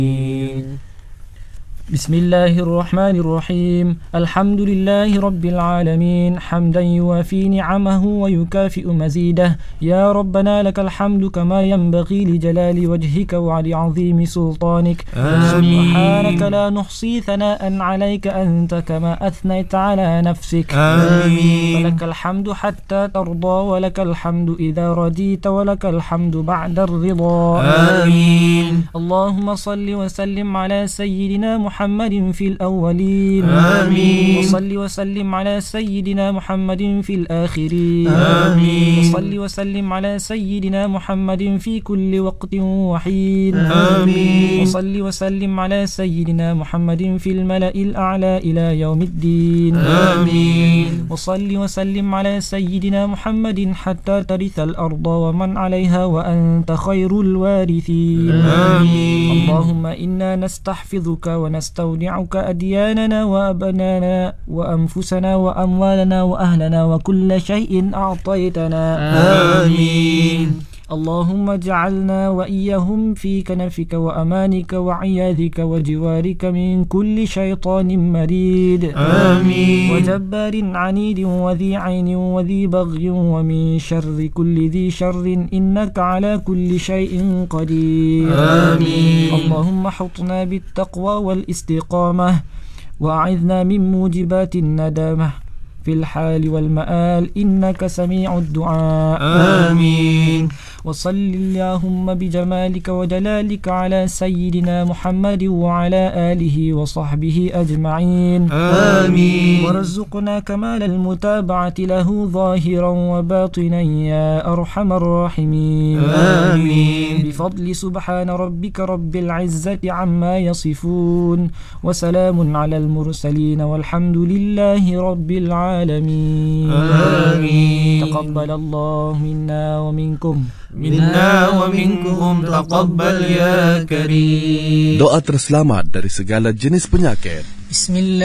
بسم الله الرحمن الرحيم. الحمد لله رب العالمين حمدا يوافي نعمه ويكافئ مزيده. يا ربنا لك الحمد كما ينبغي لجلال وجهك ولعظيم سلطانك. سبحانك لا نحصي ثناء عليك أنت كما أثنيت على نفسك. فلك الحمد حتى ترضى ولك الحمد إذا رضيت ولك الحمد بعد الرضا. اللهم صل وسلم على سيدنا محمد في الأولين. وصل وسلم على سيدنا محمد في الآخرين. وصل وسلم على سيدنا محمد في كل وقت وحين. وصل وسلم على سيدنا محمد في الملأ الأعلى إلى يوم الدين. وصل وسلم على سيدنا محمد حتى ترث الأرض ومن عليها وأنت خير الوارثين. اللهم إنا نستحفظك ونستودعك أدياننا وأبنانا وأنفسنا وأموالنا وأهلنا وكل شيء أعطيتنا. اللهم اجعلنا وإياهم في كنفك وأمانك وعياذك وجوارك من كل شيطان مريد وجبار عنيد وذي عين وذي بغي ومن شر كل ذي شر إنك على كل شيء قدير. اللهم حطنا بالتقوى والاستقامة وأعذنا من موجبات الندامة في الحال والمآل إنك سميع الدعاء. وصل اللهم بجمالك وجلالك على سيدنا محمد وعلى آله وصحبه أجمعين. وارزقنا كمال المتابعة له ظاهرا وباطنا يا أرحم الراحمين. بفضل سبحان ربك رب العزة عما يصفون وسلام على المرسلين والحمد لله رب العالمين. تقبل الله منا ومنكم. Taqabbal ya Karim. Doa terselamat dari segala jenis penyakit. Bismillah.